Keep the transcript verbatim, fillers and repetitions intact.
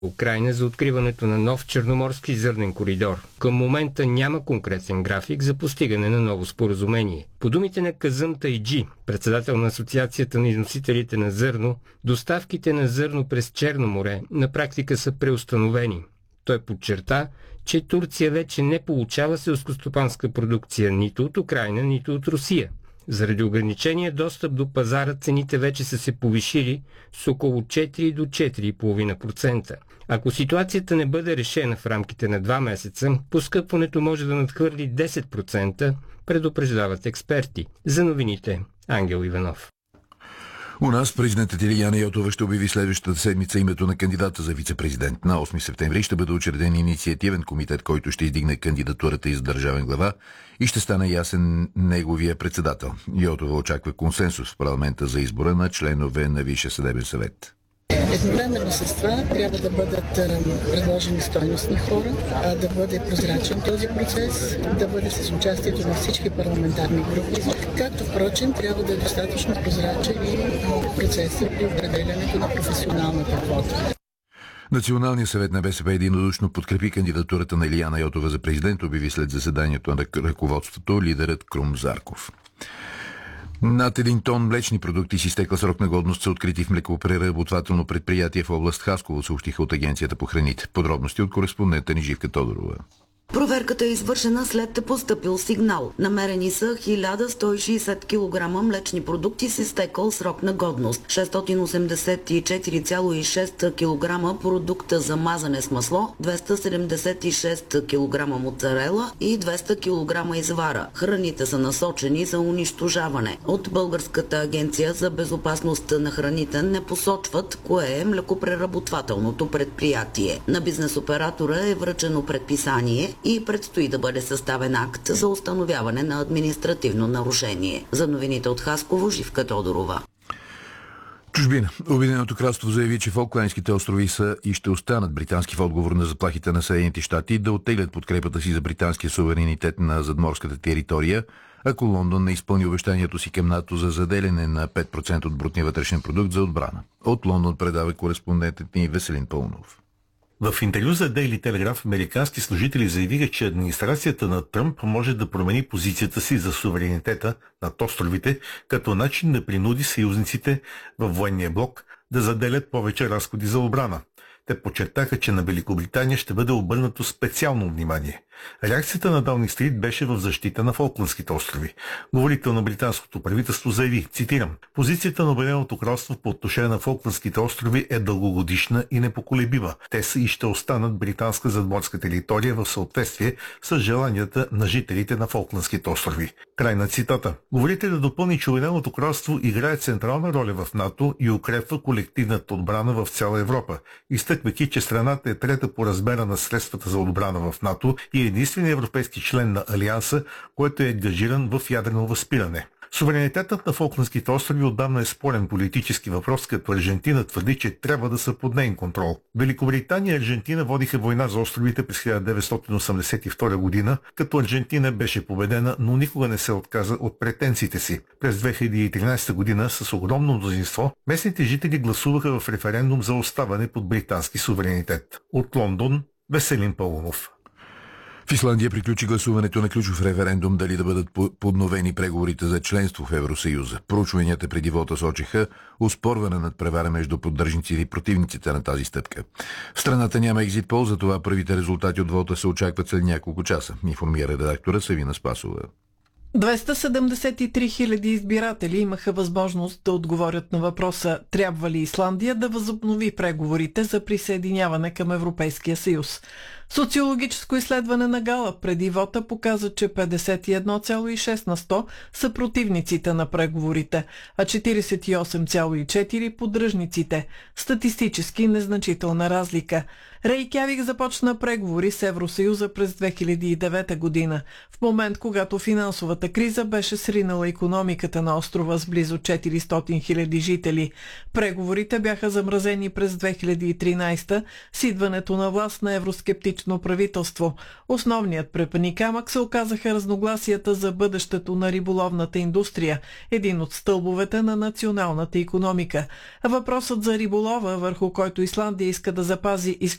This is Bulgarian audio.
Украйна за откриването на нов черноморски зърнен коридор. Към момента няма конкретен график за постигане на ново споразумение. По думите на Казъм Тайджи, председател на Асоциацията на износителите на зърно, доставките на зърно през Черно море на практика са преустановени. Той подчерта, че Турция вече не получава селскостопанска продукция нито от Украйна, нито от Русия. Заради ограничения достъп до пазара цените вече са се повишили с около четири до четири цяло и пет процента. Ако ситуацията не бъде решена в рамките на два месеца, поскъпването може да надхвърли десет процента, предупреждават експерти. За новините Ангел Иванов. У нас президентът Илияна Йотова ще обяви следващата седмица името на кандидата за вице-президент. На осми септември ще бъде учреден инициативен комитет, който ще издигне кандидатурата и за държавен глава и ще стане ясен неговия председател. Йотова очаква консенсус в парламента за избора на членове на Висшия съдебен съвет. Едновременно с това трябва да бъдат предложени стойностни хора, да бъде прозрачен този процес, да бъде с участието на всички парламентарни групи, както впрочем трябва да е достатъчно прозрачен и процеса при определянето на професионалната квота. Националният съвет на БСП единодушно подкрепи кандидатурата на Илияна Йотова за президент, обяви след заседанието на ръководството лидерът Крум Зарков. Над един тон млечни продукти с изтекла срок на годност са открити в млекопреработвателно предприятие в област Хасково, съобщиха от Агенцията по храните. Подробности от кореспондента ни Живка Тодорова. Проверката е извършена след постъпил сигнал. Намерени са хиляда сто и шейсет килограма млечни продукти с изтекъл срок на годност, шестстотин осемдесет и четири цяло и шест килограма продукта за мазане с масло, двеста седемдесет и шест килограма моцарела и двеста килограма извара. Храните са насочени за унищожаване. От Българската агенция за безопасност на храните не посочват кое е млекопреработвателното предприятие. На бизнес оператора е връчено предписание и предстои да бъде съставен акт за установяване на административно нарушение. За новините от Хасково, Живка Тодорова. Чужбина. Обединеното кралство заяви, че Фолкландските острови са и ще останат британски в отговор на заплахите на Съединените щати да оттеглят подкрепата си за британския суверенитет на задморската територия, ако Лондон не изпълни обещанието си към НАТО за заделяне на пет процента от брутния вътрешен продукт за отбрана. От Лондон предава кореспондентът ни Веселин Пълнов. В интервю за Daily Telegraph американски служители заявиха, че администрацията на Тръмп може да промени позицията си за суверенитета над островите, като начин да принуди съюзниците във военния блок да заделят повече разходи за отбрана. Те подчертаха, че на Великобритания ще бъде обърнато специално внимание. Реакцията на Даунинг Стрит беше в защита на Фолкландските острови. Говорител на британското правителство заяви, цитирам: "Позицията на Обединеното кралство по отношение на Фолкландските острови е дългогодишна и непоколебива. Те са и ще останат британска задморска територия в съответствие с желанията на жителите на Фолкландските острови." Край на цитата. Говорителят допълни, че Обединеното кралство играе централна роля в НАТО и укрепва колективната отбрана в цяла Европа, изтъквайки, че страната е трета по размера на средствата за отбрана в НАТО и единственият европейски член на Алианса, който е ангажиран в ядрено възпиране. Суверенитетът на Фолкландските острови отдавна е спорен политически въпрос, като Аржентина твърди, че трябва да са под нейн контрол. Великобритания и Аржентина водиха война за островите през хиляда деветстотин осемдесет и втора година, като Аржентина беше победена, но никога не се отказа от претенциите си. През две хиляди и тринадесета година с огромно мнозинство местните жители гласуваха в референдум за оставане под британски суверенитет. От Лондон, Веселин Пълнов. В Исландия приключи гласуването на ключов референдум дали да бъдат подновени преговорите за членство в Евросъюза. Проучванията преди вота сочиха оспорване над превара между поддръжниците и противниците на тази стъпка. В страната няма екзит пол, затова първите резултати от вота се очакват след няколко часа, информира редактора Савина Спасова. двеста седемдесет и три хиляди избиратели имаха възможност да отговорят на въпроса: трябва ли Исландия да възобнови преговорите за присъединяване към Европейския съюз. Социологическо изследване на Галъп преди вота показа, че петдесет и едно цяло и шест на сто са противниците на преговорите, а четиридесет и осем цяло и четири на сто поддръжниците. Статистически незначителна разлика. Рейкявик започна преговори с Евросъюза през две хиляди и девета година, в момент когато финансовата криза беше сринала икономиката на острова с близо четиристотин хиляди жители. Преговорите бяха замразени през две хиляди и тринадесета с идването на власт на евроскептично правителство. Основният препъни камък се оказаха разногласията за бъдещето на риболовната индустрия, един от стълбовете на националната икономика. Въпросът за риболова, върху който Исландия иска да запази изключително